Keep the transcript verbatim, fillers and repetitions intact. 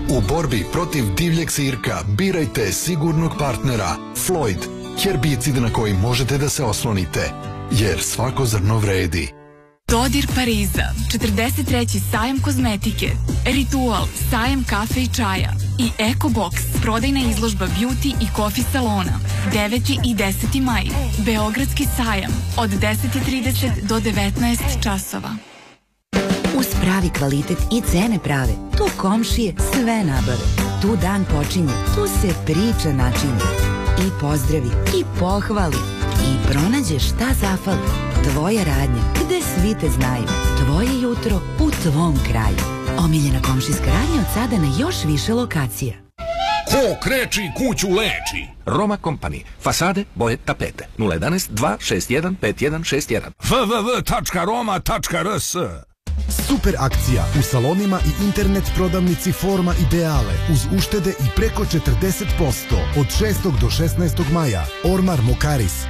U borbi protiv divljeg sirka birajte sigurnog partnera Floyd, herbicid na koji možete da se oslonite, jer svako zrno vredi. Dodir Pariza, četrdeset treći sajam kozmetike, Ritual, sajam kafe i čaja i Eko Box, prodajna izložba beauty i coffee salona, deveti i deseti maj, Beogradski sajam, od deset i trideset do devetnaest časova. Uz pravi kvalitet i cene prave, tu komšije sve nabave. Tu dan počinje, tu se priča načinje. I pozdravi, i pohvali, i pronađeš šta zafali. Tvoja radnja, gde svi te znaju. Tvoje jutro u tvom kraju. Omiljena komšijska radnja od sada na još više lokacija. Ko kreči kuću leči. Roma Company. Fasade, boje, tapete. nula jedanaest dva šest jedan pet jedan šest jedan. w w w tačka roma tačka r s. Super akcija u salonima i internet prodavnici Forma Ideale uz uštede i preko četrdeset posto od šestog do šesnaestog maja. Ormar Mokaris.